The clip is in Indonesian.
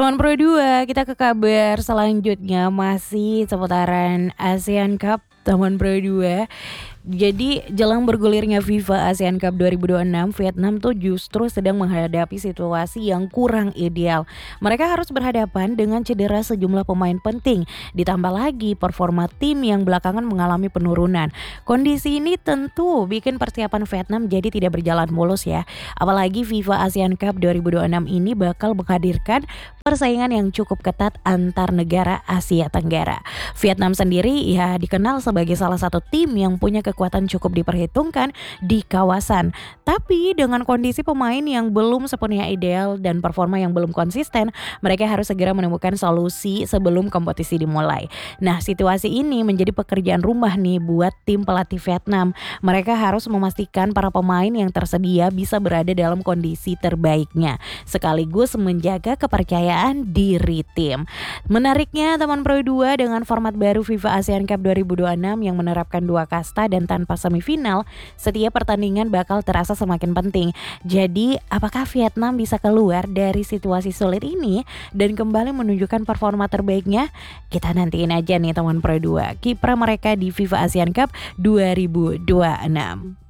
Teman Pro 2, kita ke kabar selanjutnya masih seputaran ASEAN Cup Teman Pro 2. Jadi jelang bergulirnya FIFA ASEAN Cup 2026, Vietnam tuh justru sedang menghadapi situasi yang kurang ideal. Mereka harus berhadapan dengan cedera sejumlah pemain penting, ditambah lagi performa tim yang belakangan mengalami penurunan. Kondisi ini tentu bikin persiapan Vietnam jadi tidak berjalan mulus ya. Apalagi FIFA ASEAN Cup 2026 ini bakal menghadirkan persaingan yang cukup ketat antar negara Asia Tenggara. Vietnam sendiri ya dikenal sebagai salah satu tim yang punya kekuatan cukup diperhitungkan di kawasan. Tapi dengan kondisi pemain yang belum sepenuhnya ideal dan performa yang belum konsisten, mereka harus segera menemukan solusi sebelum kompetisi dimulai. Nah, situasi ini menjadi pekerjaan rumah nih buat tim pelatih Vietnam. Mereka harus memastikan para pemain yang tersedia bisa berada dalam kondisi terbaiknya, sekaligus menjaga kepercayaan diri tim. Menariknya teman Pro 2 dengan format baru FIFA ASEAN Cup 2026 yang menerapkan 2 kasta dan tanpa semifinal, setiap pertandingan bakal terasa semakin penting. Jadi, apakah Vietnam bisa keluar dari situasi sulit ini dan kembali menunjukkan performa terbaiknya? Kita nantiin aja nih teman Pro 2, kiprah mereka di FIFA ASEAN Cup 2026.